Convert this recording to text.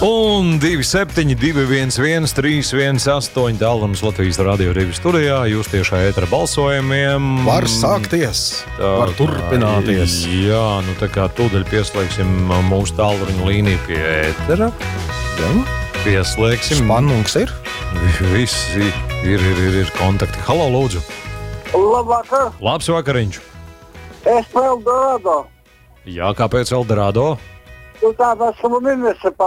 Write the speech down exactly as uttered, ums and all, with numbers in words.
Un divi septiņi, divi viens viens, trīs viens astoņi tālums Latvijas Radio divi studijā. Jūs tiešā ētera balsojumiem. Var sākties, tā, var turpināties. Jā, nu tā kā tūdaļ pieslēgsim mūsu tālruņa līniju pie ētera. Jā. Pieslēgsim. Spannungs ir? Visi ir, ir, ir, ir kontakti. Halo, lūdzu. Labvakar. Labs vakariņš. Es Eldorado. Jā, kāpēc Eldorado? Tu tādā esmu ministra